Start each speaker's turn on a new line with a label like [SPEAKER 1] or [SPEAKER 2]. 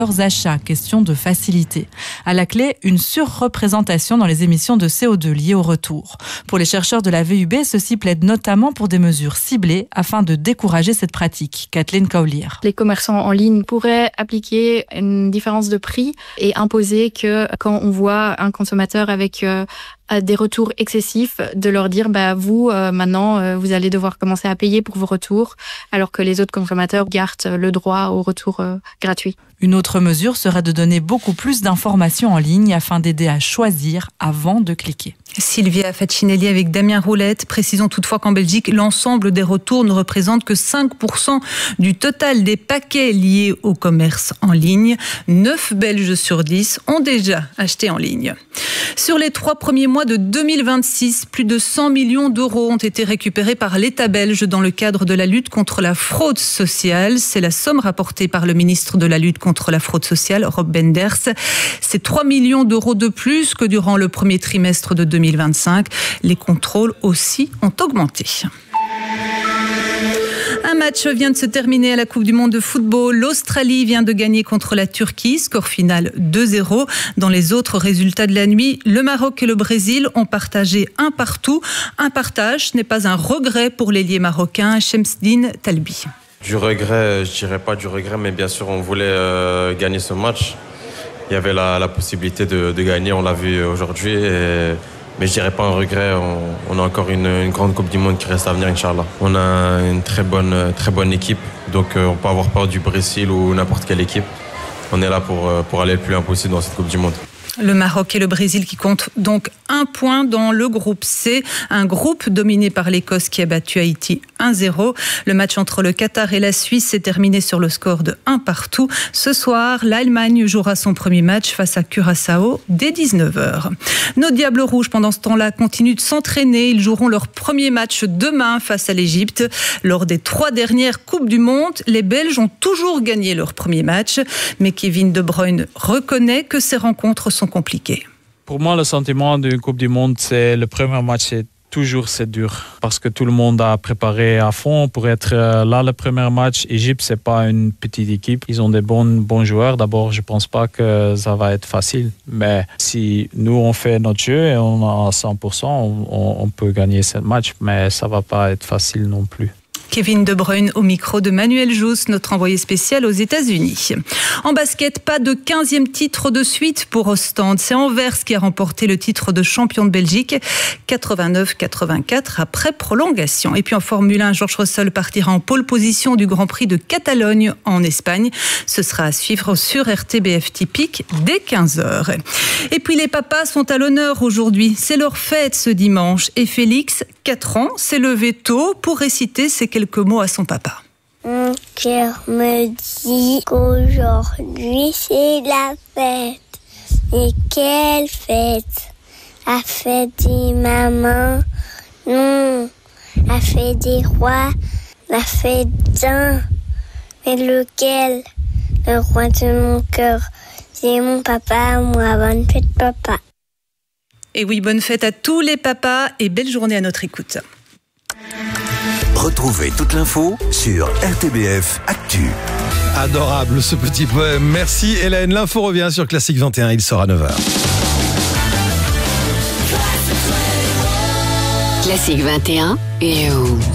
[SPEAKER 1] achats, question de facilité. À la clé, une surreprésentation dans les émissions de CO2 liées au retour. Pour les chercheurs de la VUB, ceci plaide notamment pour des mesures ciblées afin de décourager cette pratique. Kathleen Kaulier.
[SPEAKER 2] Les commerçants en ligne pourraient appliquer une différence de prix et imposer que quand on voit un consommateur avec des retours excessifs, de leur dire vous maintenant vous allez devoir commencer à payer pour vos retours, alors que les autres consommateurs gardent le droit au retour gratuit.
[SPEAKER 1] Une autre mesure serait de donner beaucoup plus d'informations en ligne afin d'aider à choisir avant de cliquer.
[SPEAKER 3] Sylvia Facinelli avec Damien Roulette. Précisons toutefois qu'en Belgique, l'ensemble des retours ne représente que 5% du total des paquets liés au commerce en ligne. 9 Belges sur 10 ont déjà acheté en ligne. Sur les 3 premiers mois de 2026, plus de 100 millions d'euros ont été récupérés par l'État belge dans le cadre de la lutte contre la fraude sociale. C'est la somme rapportée par le ministre de la lutte contre la fraude sociale, Rob Benders. C'est 3 millions d'euros de plus que durant le premier trimestre de 2025. Les contrôles aussi ont augmenté. Un match vient de se terminer à la Coupe du Monde de football. L'Australie vient de gagner contre la Turquie, score final 2-0. Dans les autres résultats de la nuit, le Maroc et le Brésil ont partagé un partout. Un partage n'est pas un regret pour l'ailier marocain Chemseddine Talbi.
[SPEAKER 4] Du regret, je dirais pas du regret, mais bien sûr on voulait gagner ce match. Il y avait la possibilité de gagner, on l'a vu aujourd'hui. Mais je dirais pas un regret, on a encore une grande Coupe du Monde qui reste à venir, Inch'Allah. On a une très bonne équipe, donc on peut avoir peur du Brésil ou n'importe quelle équipe. On est là pour aller le plus loin possible dans cette Coupe du Monde.
[SPEAKER 3] Le Maroc et le Brésil qui comptent donc 1 point dans le groupe C, un groupe dominé par l'Écosse qui a battu Haïti 1-0. Le match entre le Qatar et la Suisse s'est terminé sur le score de 1 partout. Ce soir, l'Allemagne jouera son premier match face à Curaçao dès 19h. Nos Diables Rouges, pendant ce temps-là, continuent de s'entraîner. Ils joueront leur premier match demain face à l'Égypte. Lors des 3 dernières Coupes du Monde, les Belges ont toujours gagné leur premier match. Mais Kevin De Bruyne reconnaît que ces rencontres sont compliquées.
[SPEAKER 5] Pour moi, le sentiment d'une Coupe du Monde, c'est le premier match, c'est dur. Parce que tout le monde a préparé à fond pour être là le premier match. Égypte, c'est pas une petite équipe. Ils ont des bons joueurs. D'abord, je pense pas que ça va être facile. Mais si nous, on fait notre jeu et on est à 100%, on peut gagner ce match. Mais ça va pas être facile non plus.
[SPEAKER 3] Kevin De Bruyne au micro de Manuel Jousse, notre envoyé spécial aux États-Unis. En basket, pas de 15e titre de suite pour Ostende. C'est Anvers qui a remporté le titre de champion de Belgique, 89-84 après prolongation. Et puis en Formule 1, George Russell partira en pole position du Grand Prix de Catalogne en Espagne. Ce sera à suivre sur RTBF Typique dès 15h. Et puis les papas sont à l'honneur aujourd'hui. C'est leur fête ce dimanche. Et Félix, 4 ans, s'est levé tôt pour réciter ces quelques mots à son papa.
[SPEAKER 6] Mon cœur me dit qu'aujourd'hui c'est la fête. Et quelle fête? La fête des mamans? Non, la fête des rois, la fête d'un. Mais lequel? Le roi de mon cœur, c'est mon papa. Moi, bonne fête papa.
[SPEAKER 3] Et oui, bonne fête à tous les papas et belle journée à notre écoute.
[SPEAKER 7] Retrouvez toute l'info sur RTBF Actu.
[SPEAKER 8] Adorable ce petit poème. Merci Hélène. L'info revient sur Classique 21. Il sort à 9h.
[SPEAKER 9] Classique 21.